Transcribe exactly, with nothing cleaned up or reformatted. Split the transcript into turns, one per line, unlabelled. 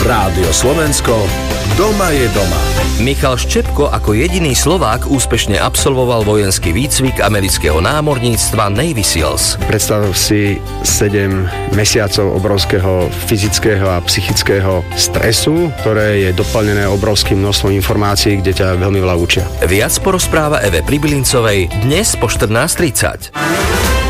Rádio Slovensko, doma je doma.
Michal Štepko ako jediný Slovák úspešne absolvoval vojenský výcvik amerického námorníctva Navy Seals.
Predstav si sedem mesiacov obrovského fyzického a psychického stresu, ktoré je doplnené obrovským množstvom informácií, kde ťa veľmi veľa učia.
Viac porozpráva Eve Pribylincovej dnes po štrnásť tridsať.